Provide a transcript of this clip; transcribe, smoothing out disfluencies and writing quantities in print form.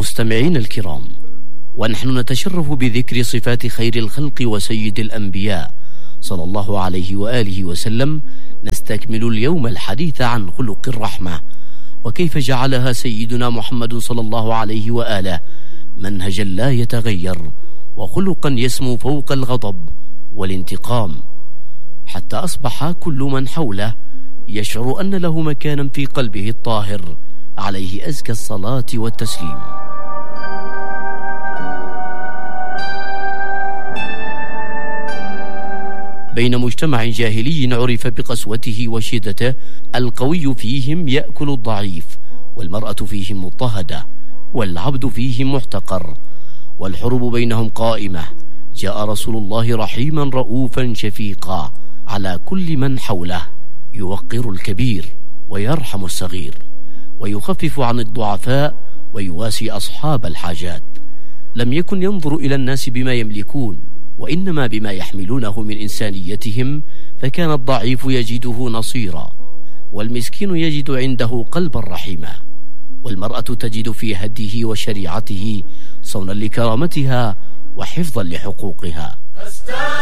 مستمعين الكرام، ونحن نتشرف بذكر صفات خير الخلق وسيد الأنبياء صلى الله عليه وآله وسلم، نستكمل اليوم الحديث عن خلق الرحمة، وكيف جعلها سيدنا محمد صلى الله عليه وآله منهجا لا يتغير، وخلقا يسمو فوق الغضب والانتقام، حتى أصبح كل من حوله يشعر أن له مكانا في قلبه الطاهر، عليه أزكى الصلاة والتسليم. بين مجتمع جاهلي عرف بقسوته وشدته، القوي فيهم يأكل الضعيف، والمرأة فيهم مضطهدة، والعبد فيهم محتقر، والحروب بينهم قائمة. جاء رسول الله رحيما رؤوفا شفيقا على كل من حوله، يوقر الكبير ويرحم الصغير، ويخفف عن الضعفاء ويواسي أصحاب الحاجات. لم يكن ينظر إلى الناس بما يملكون، وإنما بما يحملونه من إنسانيتهم، فكان الضعيف يجده نصيرا، والمسكين يجد عنده قلبا رحيما، والمرأة تجد في هديه وشريعته صونا لكرامتها وحفظا لحقوقها.